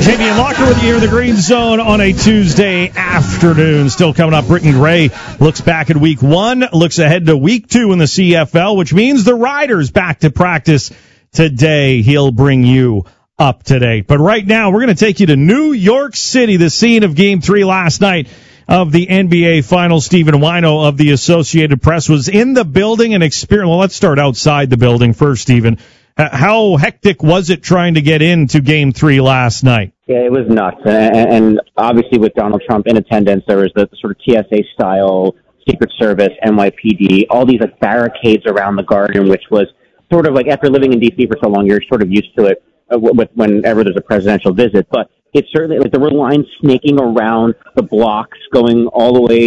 Damian Locker with you here in the Green Zone on a Tuesday afternoon. Still coming up, Britton Gray looks back at week 1, looks ahead to week 2 in the CFL, which means the Riders back to practice today. He'll bring you up to date. But right now, we're going to take you to New York City, the scene of Game 3 last night of the NBA Finals. Stephen Wino of the Associated Press was in the building and experienced. Well, let's start outside the building first, Stephen. How hectic was it trying to get into Game 3 last night? Yeah, it was nuts. And obviously with Donald Trump in attendance, there was the sort of TSA-style Secret Service, NYPD, all these like barricades around the Garden, which was sort of like, after living in D.C. for so long, you're sort of used to it whenever there's a presidential visit. But it's certainly like there were lines snaking around the blocks going all the way